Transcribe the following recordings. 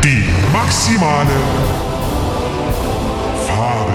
Die maximale Fabel.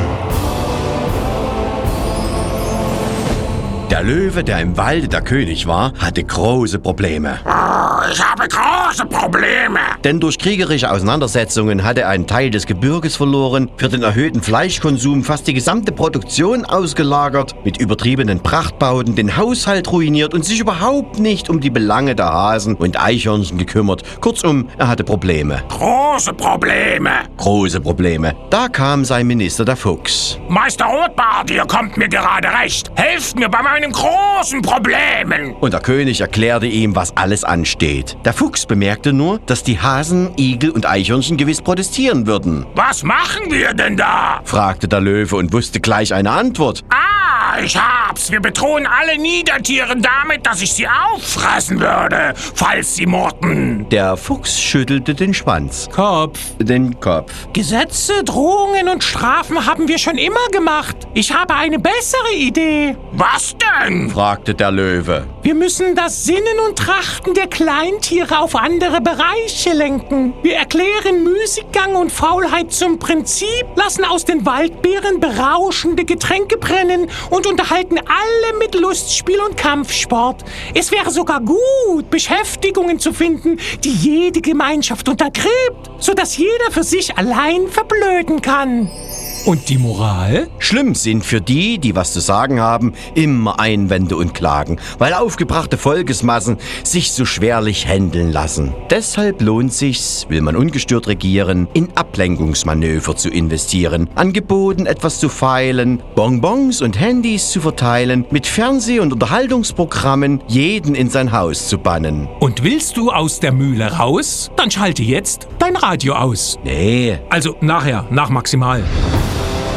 Der Löwe, der im Walde der König war, hatte große Probleme. Ich habe große Probleme. Denn durch kriegerische Auseinandersetzungen hatte er einen Teil des Gebirges verloren, für den erhöhten Fleischkonsum fast die gesamte Produktion ausgelagert, mit übertriebenen Prachtbauten den Haushalt ruiniert und sich überhaupt nicht um die Belange der Hasen und Eichhörnchen gekümmert. Kurzum, er hatte Probleme. Große Probleme. Große Probleme. Da kam sein Minister, der Fuchs. Meister Rotbart, ihr kommt mir gerade recht. Helft mir bei meinen großen Problemen. Und der König erklärte ihm, was alles ansteht. Der Fuchs bemerkte nur, dass die Hasen, Igel und Eichhörnchen gewiss protestieren würden. Was machen wir denn da? Fragte der Löwe und wusste gleich eine Antwort. Ich hab's. Wir bedrohen alle Niedertiere damit, dass ich sie auffressen würde, falls sie murrten. Der Fuchs schüttelte den Schwanz. Den Kopf. Gesetze, Drohungen und Strafen haben wir schon immer gemacht. Ich habe eine bessere Idee. Was denn? Fragte der Löwe. Wir müssen das Sinnen und Trachten der Kleintiere auf andere Bereiche lenken. Wir erklären Müßiggang und Faulheit zum Prinzip, lassen aus den Waldbeeren berauschende Getränke brennen und unterhalten alle mit Lustspiel und Kampfsport. Es wäre sogar gut, Beschäftigungen zu finden, die jede Gemeinschaft untergräbt, sodass jeder für sich allein verblöden kann. Und die Moral? Schlimm sind für die, die was zu sagen haben, immer Einwände und Klagen, weil aufgebrachte Volksmassen sich so schwerlich händeln lassen. Deshalb lohnt sich's, will man ungestört regieren, in Ablenkungsmanöver zu investieren, an Geboten etwas zu feilen, Bonbons und Handys zu verteilen, mit Fernseh- und Unterhaltungsprogrammen jeden in sein Haus zu bannen. Und willst du aus der Mühle raus? Dann schalte jetzt dein Radio aus. Nee. Also nachher, nach Maximal.